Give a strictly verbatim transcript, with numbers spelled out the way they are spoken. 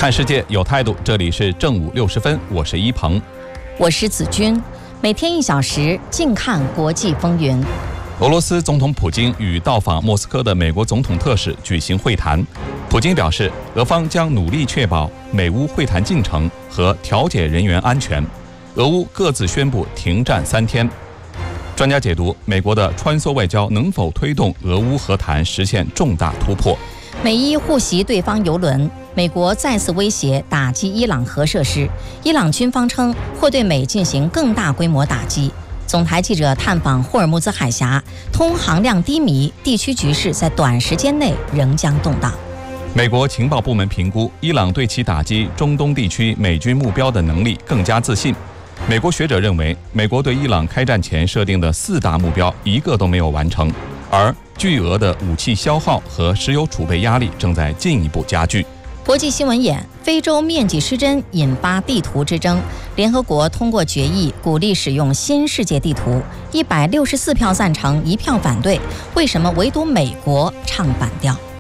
看世界有态度，这里是正午六十分，我是一鹏， 我是子君，每天一小时，静看国际风云。 俄罗斯总统普京与到访莫斯科的美国总统特使举行会谈。普京表示，俄方将努力确保美乌会谈进程和调解人员安全。俄乌各自宣布停战三天。专家解读，美国的穿梭外交能否推动俄乌和谈实现重大突破？ 美伊互袭对方油轮，美国再次威胁打击伊朗核设施，伊朗军方称会对美进行更大规模打击。总台记者探访霍尔木兹海峡，通航量低迷，地区局势在短时间内仍将动荡。 美国情报部门评估，伊朗对其打击中东地区美军目标的能力更加自信。美国学者认为，美国对伊朗开战前设定的四大目标一个都没有完成，而巨额的武器消耗和石油储备压力正在进一步加剧。 国际新闻眼：非洲面积失真引发地图之争，联合国通过决议鼓励使用新世界地图，一百六十四票赞成，一票反对。为什么唯独美国唱反调？